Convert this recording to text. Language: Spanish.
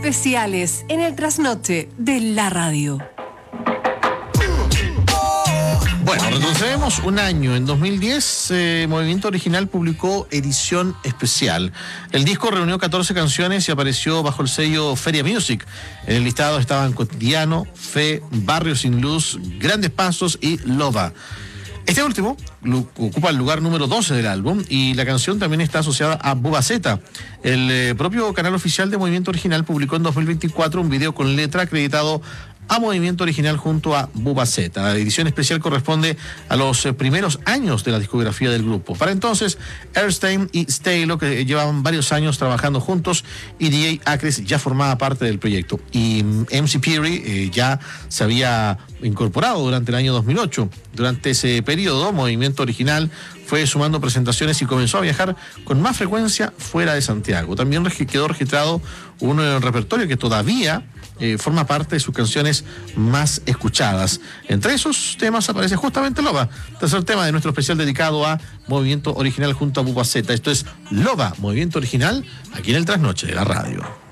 especiales en el trasnoche de la radio. Bueno, retrocedemos un año. En 2010, Movimiento Original publicó Edición Especial. El disco reunió 14 canciones y apareció bajo el sello Feria Music. En el listado estaban Cotidiano, Fe, Barrio Sin Luz, Grandes Pasos y Loba. Este último ocupa el lugar número 12 del álbum y la canción también está asociada a Bubaceta. El propio canal oficial de Movimiento Original publicó en 2024 un video con letra acreditado a Movimiento Original junto a Bubaceta. La edición especial corresponde a los primeros años de la discografía del grupo. Para entonces, Erstein y Stalo, que llevaban varios años trabajando juntos, y DJ Acres ya formaba parte del proyecto. Y MC Peary ya se había incorporado durante el año 2008. Durante ese periodo, Movimiento Original fue sumando presentaciones y comenzó a viajar con más frecuencia fuera de Santiago. También quedó registrado un repertorio que todavía forma parte de sus canciones más escuchadas. Entre esos temas aparece justamente Loba, tercer tema de nuestro especial dedicado a Movimiento Original junto a Bubaceta. Esto es Loba, Movimiento Original, aquí en el Trasnoche de la radio.